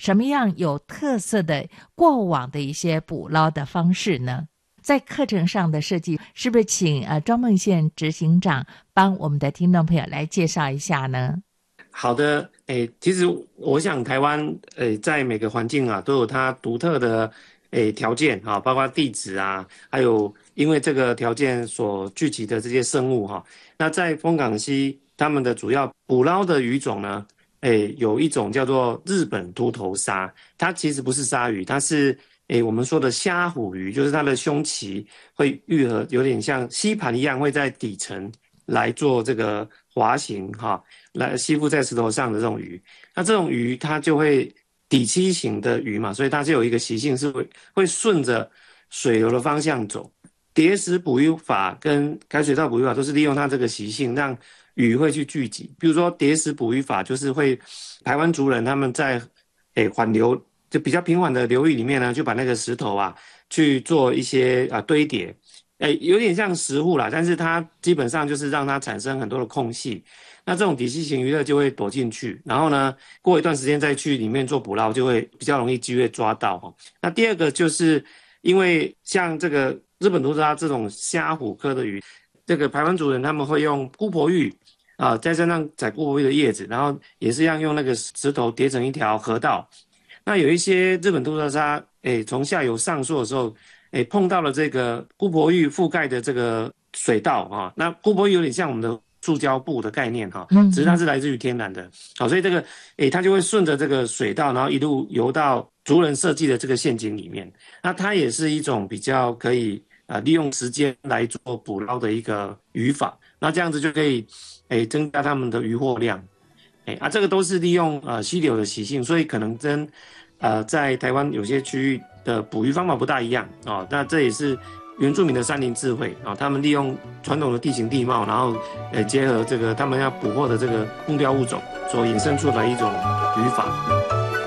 什么样有特色的过往的一些捕捞的方式呢？在课程上的设计，是不是请庄孟宪执行长帮我们的听众朋友来介绍一下呢？ 好的，其实我想台湾，在每个环境啊，都有它独特的，条件啊，包括地质啊，还有因为这个条件所聚集的这些生物哈。那在丰港溪，他们的主要捕捞的鱼种呢，有一种叫做日本秃头鲨，它其实不是鲨鱼，它是我们说的虾虎鱼，就是它的胸鳍会愈合，有点像吸盘一样，会在底层来做这个滑行哈。来吸附在石头上的这种鱼，那这种鱼它就会底栖型的鱼嘛，所以它就有一个习性是会顺着水流的方向走。蝶石捕鱼法跟开水稻捕鱼法都是利用它这个习性，让鱼会去聚集。比如说蝶石捕鱼法，就是会台湾族人他们在缓流就比较平缓的流域里面呢，就把那个石头啊去做一些堆叠。有点像石户啦，但是它基本上就是让它产生很多的空隙。那这种底栖型鱼类就会躲进去，然后呢，过一段时间再去里面做捕捞，就会比较容易机会抓到哈。那第二个就是因为像这个日本秃鲨这种虾虎科的鱼，这个排湾族人他们会用姑婆芋在身上采姑婆芋的叶子，然后也是一样用那个石头叠成一条河道。那有一些日本秃鲨，从下游上溯的时候，碰到了这个姑婆芋覆盖的这个水道啊，那姑婆芋有点像我们的塑胶布的概念哈，只是它是来自于天然的，好，所以这个它就会顺着这个水道，然后一路游到族人设计的这个陷阱里面。那它也是一种比较可以利用时间来做捕捞的一个渔法，那这样子就可以增加他们的渔获量。这个都是利用溪流的习性，所以可能跟在台湾有些区域的捕鱼方法不大一样哦。那这也是原住民的山林智慧啊，他们利用传统的地形地貌，然后结合这个他们要捕获的这个目标物种所衍生出来一种渔法。